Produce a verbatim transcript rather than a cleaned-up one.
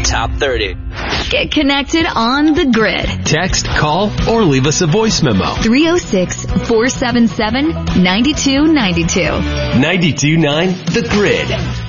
Top thirty. Get connected on the grid. Text, call, or leave us a voice memo. three oh six, four seven seven, nine two nine two. ninety-two point nine The Grid.